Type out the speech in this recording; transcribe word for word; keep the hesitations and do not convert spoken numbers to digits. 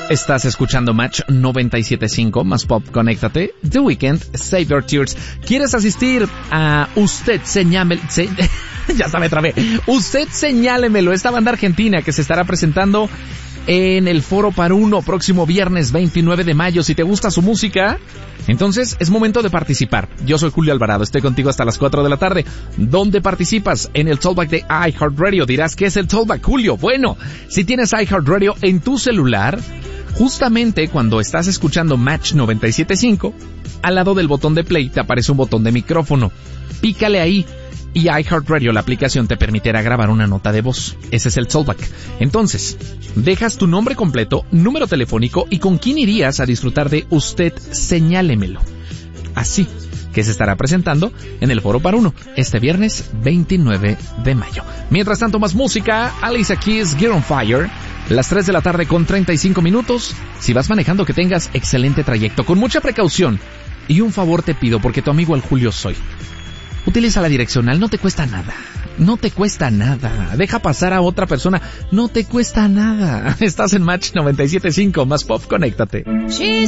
Estás escuchando Match noventa y siete punto cinco, más pop, conéctate. The Weeknd, Save Your Tears. ¿Quieres asistir a Usted Señámelo? Se, ya se me trabé. Usted Señálemelo, esta banda argentina que se estará presentando en el Foro Par Uno próximo viernes veintinueve de mayo. Si te gusta su música, entonces es momento de participar. Yo soy Julio Alvarado, estoy contigo hasta las cuatro de la tarde. ¿Dónde participas? En el Talkback de iHeartRadio. Dirás, ¿qué es el Talkback, Julio? Bueno, si tienes iHeartRadio en tu celular, justamente cuando estás escuchando Match noventa y siete punto cinco, al lado del botón de play te aparece un botón de micrófono. Pícale ahí y iHeartRadio, la aplicación, te permitirá grabar una nota de voz. Ese es el Talkback. Entonces, dejas tu nombre completo, número telefónico y con quién irías a disfrutar de Usted Señálemelo. Así que se estará presentando en el Foro Par Uno este viernes veintinueve de mayo. Mientras tanto, más música. Alicia Keys, Get on Fire. Las tres de la tarde con treinta y cinco minutos. Si vas manejando, que tengas excelente trayecto, con mucha precaución. Y un favor te pido, porque tu amigo el Julio soy. Utiliza la direccional, no te cuesta nada. No te cuesta nada. Deja pasar a otra persona, no te cuesta nada. Estás en Match noventa y siete punto cinco, más pop, conéctate. She's